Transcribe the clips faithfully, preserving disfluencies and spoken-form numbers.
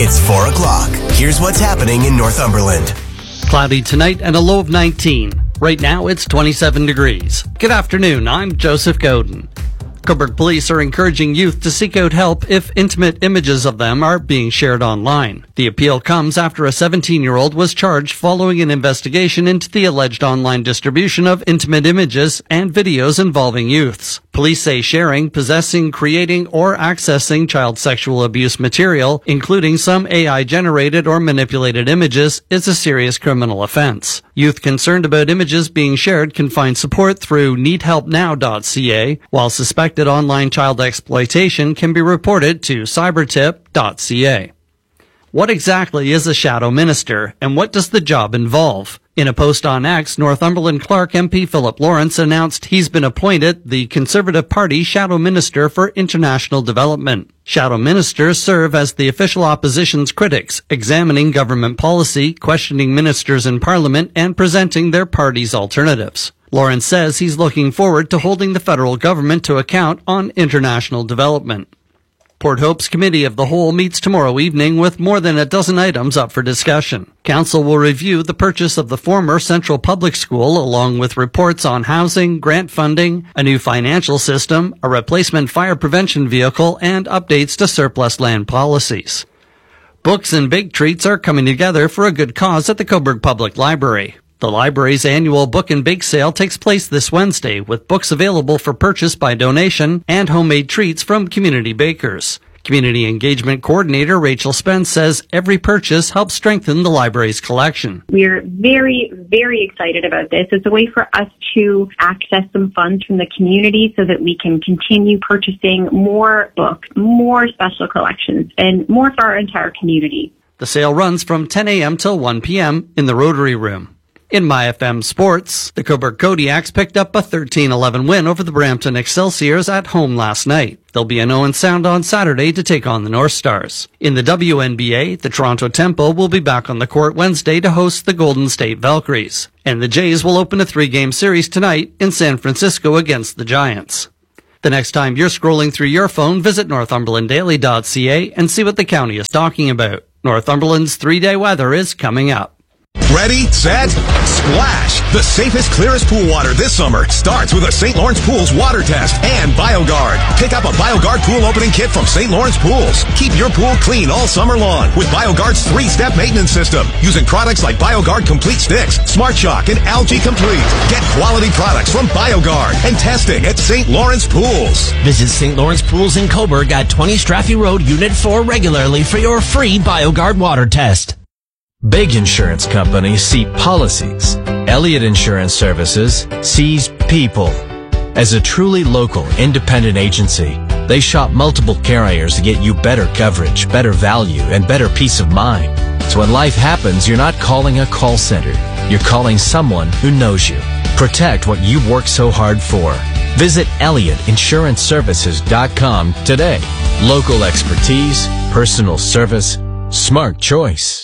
It's four o'clock. Here's what's happening in Northumberland. Cloudy tonight and a low of nineteen. Right now, it's twenty-seven degrees. Good afternoon. I'm Joseph Godin. Cobourg Police are encouraging youth to seek out help if intimate images of them are being shared online. The appeal comes after a seventeen-year-old was charged following an investigation into the alleged online distribution of intimate images and videos involving youths. Police say sharing, possessing, creating, or accessing child sexual abuse material, including some A I-generated or manipulated images, is a serious criminal offense. Youth concerned about images being shared can find support through need help now dot c a, while suspected online child exploitation can be reported to cybertip dot c a. What exactly is a shadow minister, and what does the job involve? In a post on X, Northumberland Clark M P Philip Lawrence announced he's been appointed the Conservative Party Shadow Minister for International Development. Shadow ministers serve as the official opposition's critics, examining government policy, questioning ministers in Parliament, and presenting their party's alternatives. Lawrence says he's looking forward to holding the federal government to account on international development. Port Hope's Committee of the Whole meets tomorrow evening with more than a dozen items up for discussion. Council will review the purchase of the former Central Public School along with reports on housing, grant funding, a new financial system, a replacement fire prevention vehicle, and updates to surplus land policies. Books and big treats are coming together for a good cause at the Cobourg Public Library. The library's annual Book and Bake Sale takes place this Wednesday, with books available for purchase by donation and homemade treats from community bakers. Community Engagement Coordinator Rachel Spence says every purchase helps strengthen the library's collection. We're very, very excited about this. It's a way for us to access some funds from the community so that we can continue purchasing more books, more special collections, and more for our entire community. The sale runs from ten a.m. till one p.m. in the Rotary Room. In My F M Sports, the Cobourg Kodiaks picked up a thirteen eleven win over the Brampton Excelsiors at home last night. They'll be in Owen Sound on Saturday to take on the North Stars. In the W N B A, the Toronto Temple will be back on the court Wednesday to host the Golden State Valkyries. And the Jays will open a three-game series tonight in San Francisco against the Giants. The next time you're scrolling through your phone, visit northumberland daily dot c a and see what the county is talking about. Northumberland's three-day weather is coming up. Ready, set, splash! The safest, clearest pool water this summer starts with a Saint Lawrence Pools water test and BioGuard. Pick up a BioGuard pool opening kit from Saint Lawrence Pools. Keep your pool clean all summer long with BioGuard's three-step maintenance system using products like BioGuard Complete Sticks, Smart Shock, and Algae Complete. Get quality products from BioGuard and testing at Saint Lawrence Pools. Visit Saint Lawrence Pools in Cobourg at twenty Straffy Road, Unit four regularly for your free BioGuard water test. Big insurance companies see policies. Elliott Insurance Services sees people. As a truly local, independent agency, they shop multiple carriers to get you better coverage, better value, and better peace of mind. So when life happens, you're not calling a call center. You're calling someone who knows you. Protect what you work so hard for. Visit elliott insurance services dot com today. Local expertise, personal service, smart choice.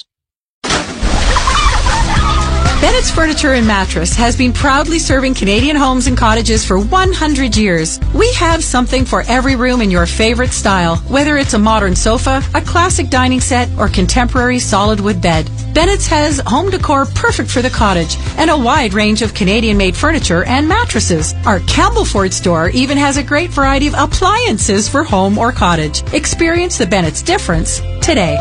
Bennett's Furniture and Mattress has been proudly serving Canadian homes and cottages for one hundred years. We have something for every room in your favorite style, whether it's a modern sofa, a classic dining set, or contemporary solid wood bed. Bennett's has home decor perfect for the cottage and a wide range of Canadian-made furniture and mattresses. Our Campbellford store even has a great variety of appliances for home or cottage. Experience the Bennett's difference today.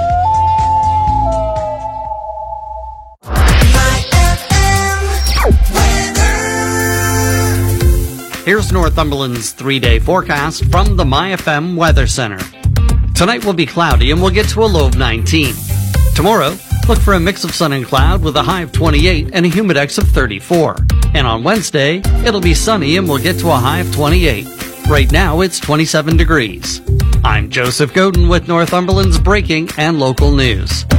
Here's Northumberland's three-day forecast from the My F M Weather Center. Tonight will be cloudy and we'll get to a low of nineteen. Tomorrow, look for a mix of sun and cloud with a high of twenty-eight and a humidex of thirty-four. And on Wednesday, it'll be sunny and we'll get to a high of twenty-eight. Right now, it's twenty-seven degrees. I'm Joseph Godin with Northumberland's breaking and local news.